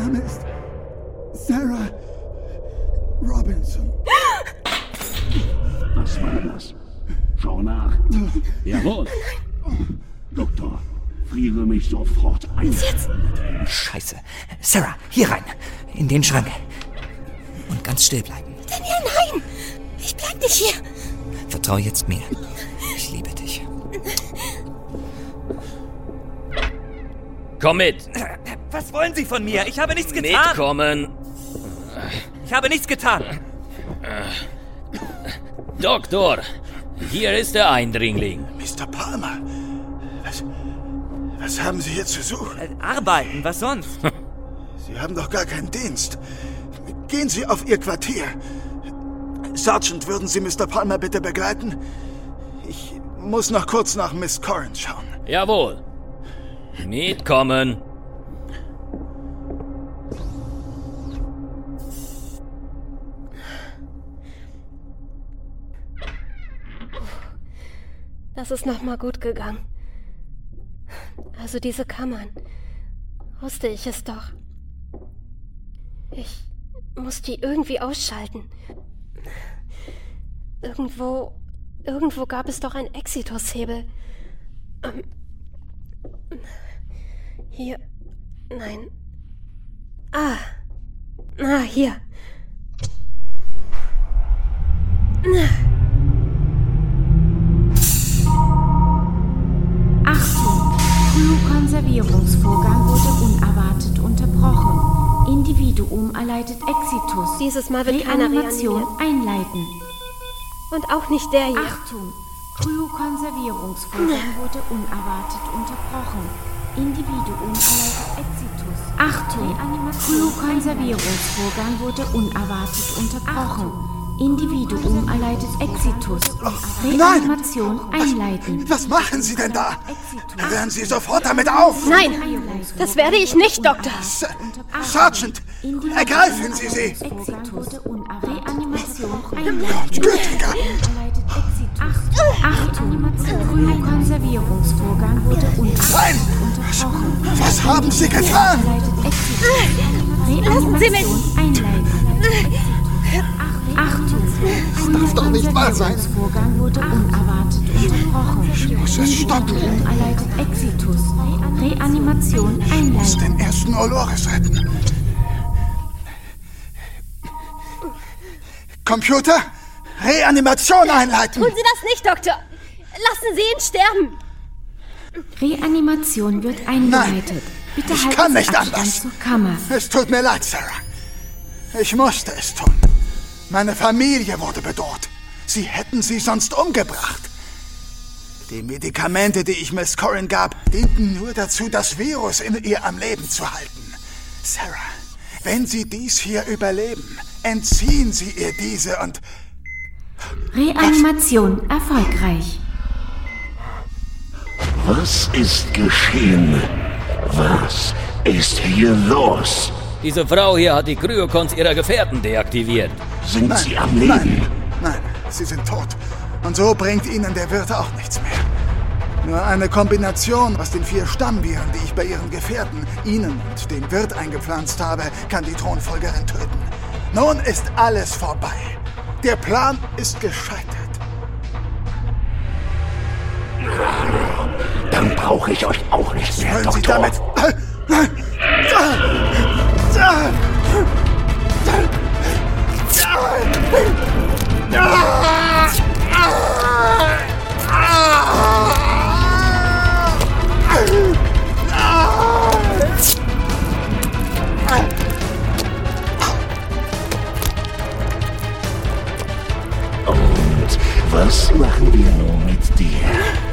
Name ist Sarah Robinson. Was war das? Schau nach. Jawohl. Doktor, friere mich sofort ein. Was jetzt? Scheiße. Sarah, hier rein. In den Schrank. Und ganz still bleiben. Daniel, nein! Ich bleib nicht hier. Vertrau jetzt mir. Ich liebe dich. Komm mit. Was wollen Sie von mir? Ich habe nichts getan. Mitkommen. Ich habe nichts getan. Doktor, hier ist der Eindringling. Mr. Palmer, was haben Sie hier zu suchen? Arbeiten, was sonst? Sie haben doch gar keinen Dienst. Gehen Sie auf Ihr Quartier. Sergeant, würden Sie Mr. Palmer bitte begleiten? Ich muss noch kurz nach Miss Corrin schauen. Jawohl. Mitkommen. Das ist nochmal gut gegangen. Also diese Kammern. Wusste ich es doch. Ich muss die irgendwie ausschalten. Irgendwo gab es doch einen Exitus-Hebel. Hier. Nein. Hier. Achtung! Kryokonservierungsvorgang wurde unerwartet unterbrochen. Individuum erleidet Exitus. Dieses Mal wird keiner Reanimation reanimiert. einleiten. Und auch nicht der hier. Achtung! Kryokonservierungsvorgang wurde unerwartet unterbrochen. Individuum erleidet Exitus. Achtung! Kryokonservierungsvorgang wurde unerwartet unterbrochen. Individuum erleidet Exitus. Reanimation einleiten. Was machen Sie denn da? Hören Sie sofort damit auf! Nein, das werde ich nicht, Doktor. Sergeant, ergreifen Sie sie! Exitus. Reanimation einleiten. Gütiger! Achtung! Kryokonservierungsvorgang wurde Nein! unterbrochen. Was haben Sie getan? Lassen Sie mich! Einleiten. Achtung! darf doch nicht wahr sein. Vorgang wurde unerwartet unterbrochen. Ich muss es stoppen. Erleidet Exitus. Reanimation Ich muss einleiten. den ersten Olores retten. Computer, Reanimation einleiten. Tun Sie das nicht, Doktor! Lassen Sie ihn sterben! Reanimation wird eingeleitet. Bitte ich halten kann Sie nicht Abstand anders. zur Kammer. Es tut mir leid, Sarah. Ich musste es tun. Meine Familie wurde bedroht. Sie hätten sie sonst umgebracht. Die Medikamente, die ich Miss Corrin gab, dienten nur dazu, das Virus in ihr am Leben zu halten. Sarah, wenn Sie dies hier überleben, entziehen Sie ihr diese und... Reanimation erfolgreich. Was ist geschehen? Was ist hier los? Diese Frau hier hat die Kryokons ihrer Gefährten deaktiviert. Sind sie am Leben? Nein, sie sind tot. Und so bringt ihnen der Wirt auch nichts mehr. Nur eine Kombination aus den 4 Stammviren, die ich bei ihren Gefährten, ihnen und dem Wirt eingepflanzt habe, kann die Thronfolgerin töten. Nun ist alles vorbei. Der Plan ist gescheitert. Dann brauche ich euch auch nicht mehr, Wollen Sie Doktor. damit...